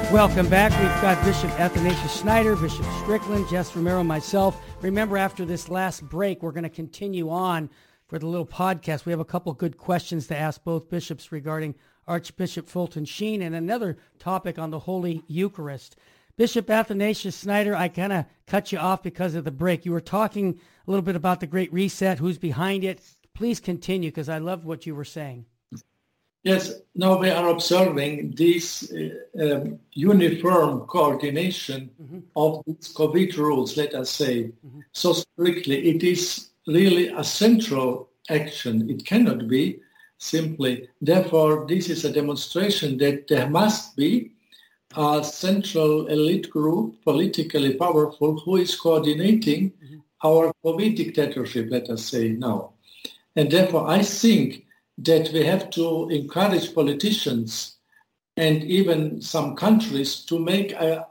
Welcome back. We've got Bishop Athanasius Schneider, Bishop Strickland, Jess Romero, myself. Remember, after this last break, we're going to continue on for the little podcast. We have a couple good questions to ask both bishops regarding Archbishop Fulton Sheen and another topic on the Holy Eucharist. Bishop Athanasius Schneider, I kind of cut you off because of the break. You were talking a little bit about the Great Reset, who's behind it. Please continue, because I loved what you were saying. Yes, now we are observing this uniform coordination of these COVID rules, let us say, so strictly. It is really a central action. It cannot be simply. Therefore, this is a demonstration that there must be a central elite group, politically powerful, who is coordinating our COVID dictatorship, let us say now. And therefore, I think that we have to encourage politicians and even some countries to make a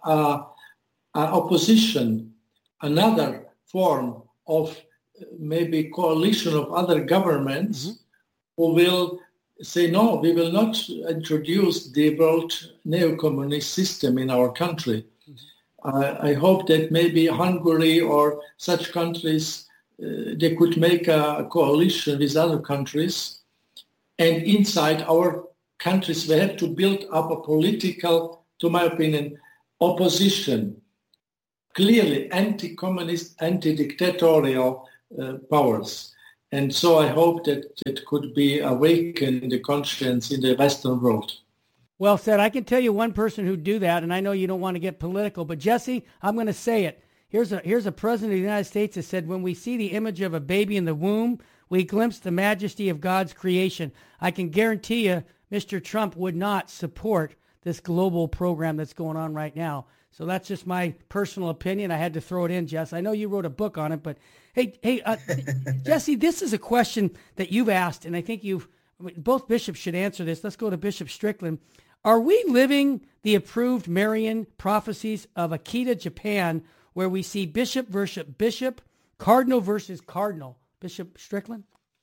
opposition, another form of maybe coalition of other governments who will say, no, we will not introduce the world neo-communist system in our country. I hope that maybe Hungary or such countries, they could make a coalition with other countries. And inside our countries, we have to build up a political, to my opinion, opposition, clearly anti-communist, anti-dictatorial powers. And so I hope that it could be awakened the conscience in the Western world. Well said. I can tell you one person who'd do that, and I know you don't want to get political, but Jesse, I'm going to say it. Here's a president of the United States that said, when we see the image of a baby in the womb, we glimpse the majesty of God's creation. I can guarantee you Mr. Trump would not support this global program that's going on right now. So that's just my personal opinion. I had to throw it in, Jess. I know you wrote a book on it, but hey, Jesse, this is a question that you've asked, and I think both bishops should answer this. Let's go to Bishop Strickland. Are we living the approved Marian prophecies of Akita, Japan, where we see bishop versus bishop, cardinal versus cardinal? Bishop Strickland?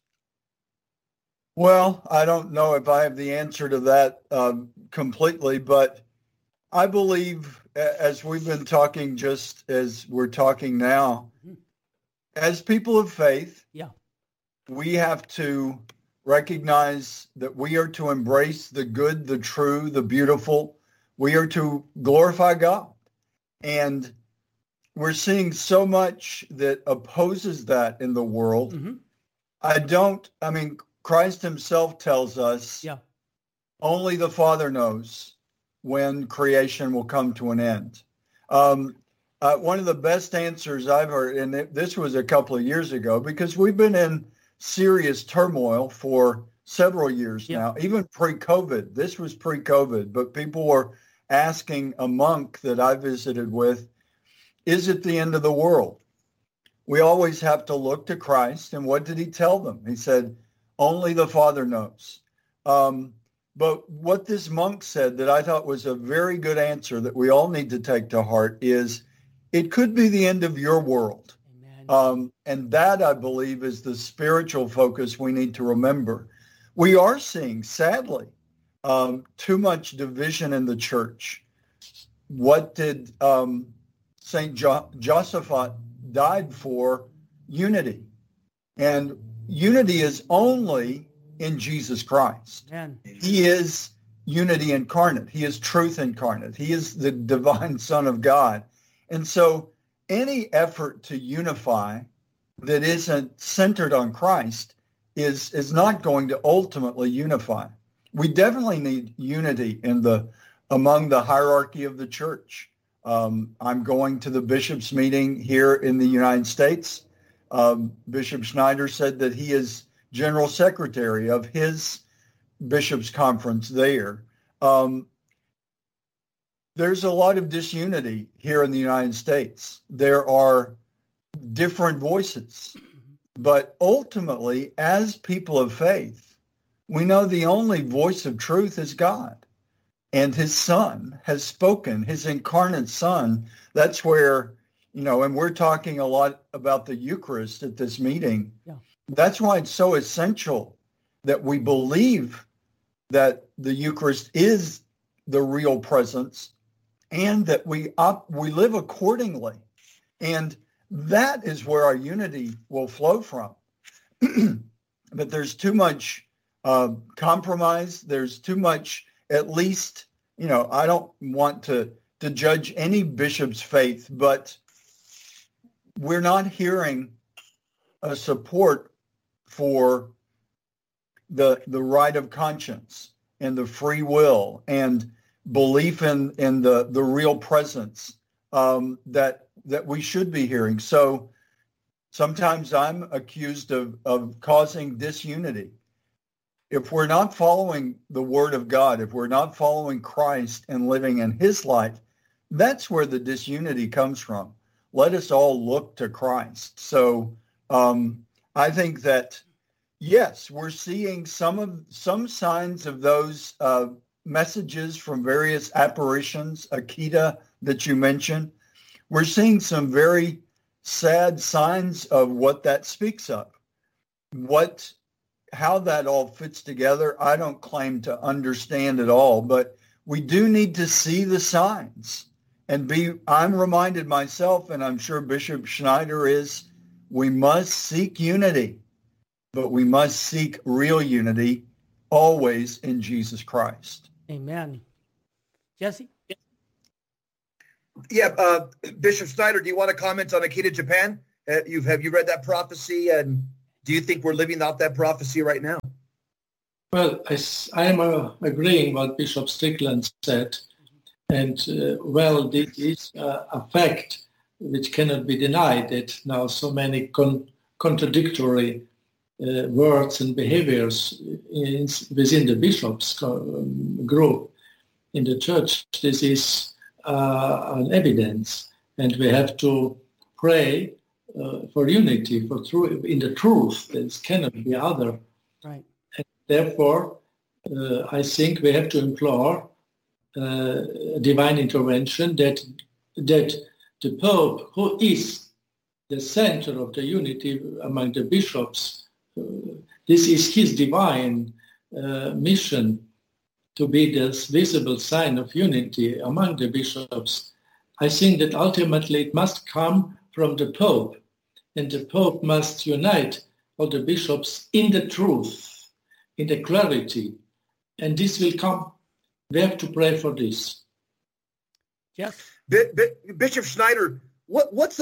Well, I don't know if I have the answer to that completely, but I believe, as we've been talking, just as we're talking now, as people of faith, we have to recognize that we are to embrace the good, the true, the beautiful. We are to glorify God. And we're seeing so much that opposes that in the world. Christ himself tells us only the Father knows when creation will come to an end. One of the best answers I've heard, and this was a couple of years ago, because we've been in serious turmoil for several years now, even pre-COVID. This was pre-COVID, but people were asking a monk that I visited with, is it the end of the world? We always have to look to Christ. And what did he tell them? He said, only the Father knows. But what this monk said that I thought was a very good answer that we all need to take to heart is, it could be the end of your world. And that, I believe, is the spiritual focus we need to remember. We are seeing, sadly, too much division in the church. What did St. Josaphat died for? Unity. And unity is only in Jesus Christ. Amen. He is unity incarnate. He is truth incarnate. He is the divine Son of God. And so any effort to unify that isn't centered on Christ is not going to ultimately unify. We definitely need unity among the hierarchy of the church. I'm going to the bishops' meeting here in the United States. Bishop Schneider said that he is general secretary of his bishops' conference there. There's a lot of disunity here in the United States. There are different voices. But ultimately, as people of faith, we know the only voice of truth is God. And his Son has spoken, his incarnate Son. That's where, and we're talking a lot about the Eucharist at this meeting. Yeah. That's why it's so essential that we believe that the Eucharist is the real presence and that we live accordingly. And that is where our unity will flow from. But there's too much compromise. There's too much, at least, I don't want to judge any bishop's faith, but we're not hearing a support for the right of conscience and the free will and belief in the real presence that we should be hearing. So sometimes I'm accused of causing disunity. If we're not following the Word of God, if we're not following Christ and living in his life, that's where the disunity comes from. Let us all look to Christ. So I think that, yes, we're seeing some signs of those messages from various apparitions, Akita that you mentioned. We're seeing some very sad signs of what that speaks of. How that all fits together, I don't claim to understand it all, but we do need to see the signs and I'm reminded myself, and I'm sure Bishop Schneider is, we must seek unity, but we must seek real unity always in Jesus Christ. Amen. Jesse? Yeah, Bishop Schneider, do you want to comment on Akita Japan? Have you read that prophecy, and do you think we're living out that prophecy right now? Well, I am agreeing what Bishop Strickland said, and this is a fact which cannot be denied, that now so many contradictory words and behaviors within the bishops group in the church. This is an evidence, and we have to pray for unity, in the truth. This cannot be other. Right. And therefore, I think we have to implore divine intervention that the Pope, who is the center of the unity among the bishops, this is his divine mission to be this visible sign of unity among the bishops. I think that ultimately it must come from the Pope, and the Pope must unite all the bishops in the truth, in the clarity, and this will come. We have to pray for this. Yes. Bishop Schneider, what's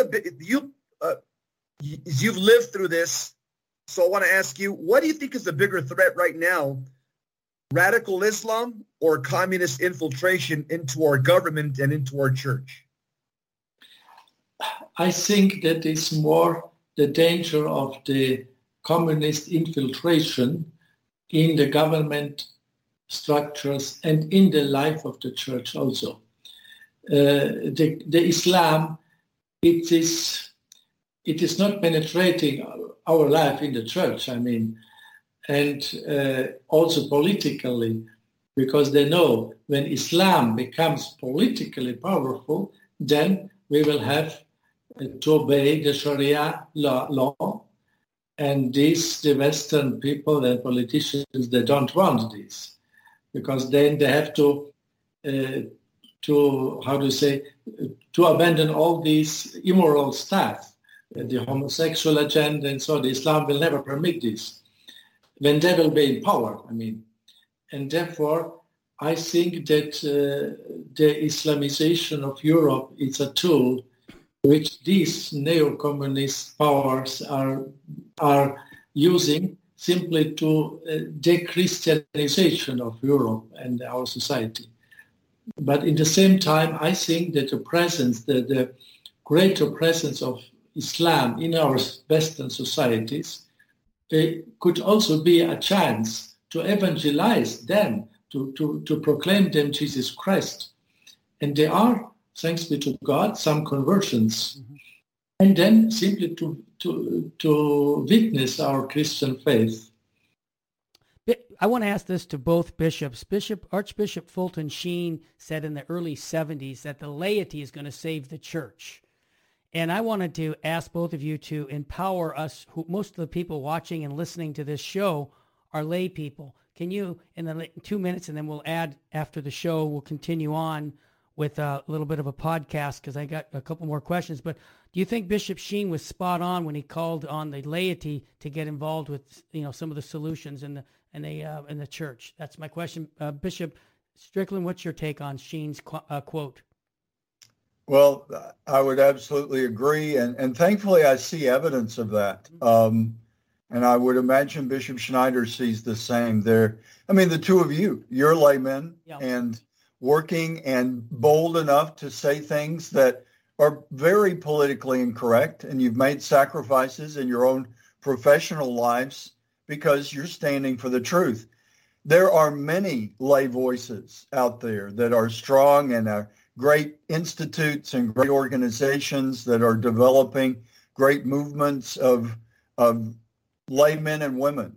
you've lived through this, so I want to ask you, what do you think is the bigger threat right now? Radical Islam or communist infiltration into our government and into our church? I think that is more the danger of the communist infiltration in the government structures and in the life of the church also. The Islam, it is not penetrating our life in the church, and also politically, because they know when Islam becomes politically powerful, then we will have to obey the Sharia law, and the Western people and politicians, they don't want this, because then they have to abandon all these immoral stuff, the homosexual agenda, and so the Islam will never permit this when they will be in power. And therefore, I think that the Islamization of Europe is a tool which these neo-communist powers are using simply to de-Christianization of Europe and our society. But in the same time, I think that the greater presence of Islam in our Western societies could also be a chance to evangelize them, to proclaim them Jesus Christ. And there are, thanks be to God, some conversions. Mm-hmm. And then simply to witness our Christian faith. I want to ask this to both bishops. Archbishop Fulton Sheen said in the early 70s that the laity is going to save the church. And I wanted to ask both of you to empower us, most of the people watching and listening to this show are lay people. Can you, in the 2 minutes, and then we'll add after the show, we'll continue on. with a little bit of a podcast because I got a couple more questions. But do you think Bishop Sheen was spot on when he called on the laity to get involved with some of the solutions in the church? That's my question. Bishop Strickland, what's your take on Sheen's quote? Well, I would absolutely agree, and thankfully I see evidence of that. And I would imagine Bishop Schneider sees the same. The two of you're laymen and working and bold enough to say things that are very politically incorrect, and you've made sacrifices in your own professional lives because you're standing for the truth. There are many lay voices out there that are strong and are great institutes and great organizations that are developing great movements of laymen and women.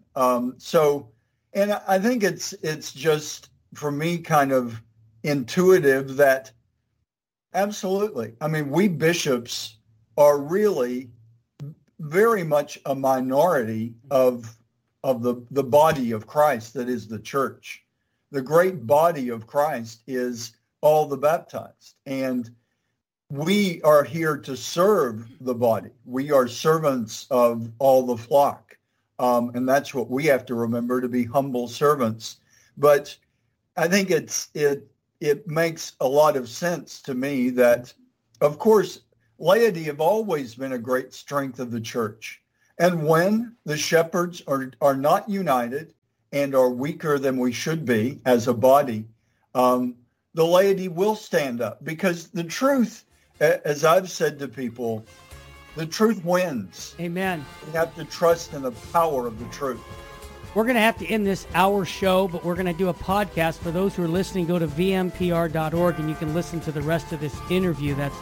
And I think it's just, for me, kind of intuitive that absolutely. We bishops are really very much a minority of the body of Christ that is the church. The great body of Christ is all the baptized. And we are here to serve the body. We are servants of all the flock. And that's what we have to remember, to be humble servants. But I think it makes a lot of sense to me that, of course, laity have always been a great strength of the church. And when the shepherds are not united and are weaker than we should be as a body, the laity will stand up, because the truth, as I've said to people, the truth wins. Amen. We have to trust in the power of the truth. We're going to have to end this hour show, but we're going to do a podcast. For those who are listening, go to vmpr.org, and you can listen to the rest of this interview. That's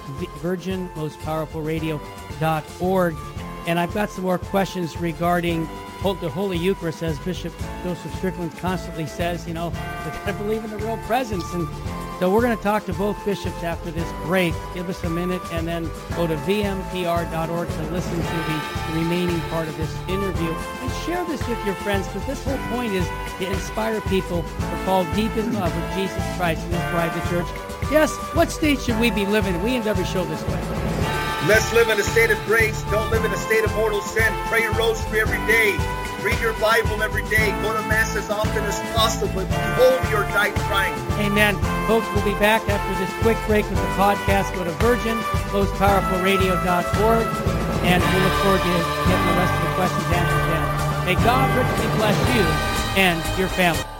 virginmostpowerfulradio.org. And I've got some more questions regarding the Holy Eucharist, as Bishop Joseph Strickland constantly says. We've got to believe in the real presence. And so we're going to talk to both bishops after this break. Give us a minute, and then go to vmpr.org to listen to the remaining part of this interview. And share this with your friends, because this whole point is to inspire people to fall deep in love with Jesus Christ and His bride, the church. Yes, what state should we be living in? We end every show this way. Let's live in a state of grace. Don't live in a state of mortal sin. Pray your rosary every day. Read your Bible every day. Go to Mass as often as possible. Behold your night crying. Amen. Folks, we'll be back after this quick break with the podcast. Go to virginmostpowerfulradio.org, and we look forward to getting the rest of the questions answered then. May God richly bless you and your family.